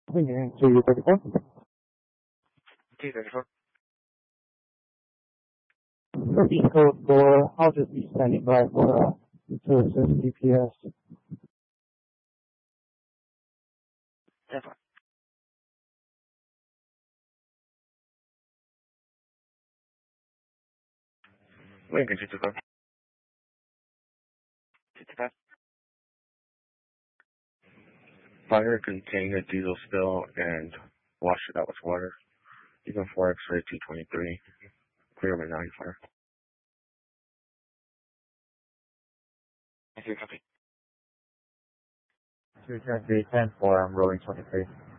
Bringing in 234. 234. Repeat code 4. I'll just be standing by for to assist GPS. Definitely. Lincoln 225. 225. Fire contained a diesel spill and washed it out with water. Even 4 X-ray 223. Clear by 94. I see a copy. 210 4, I'm rolling 23.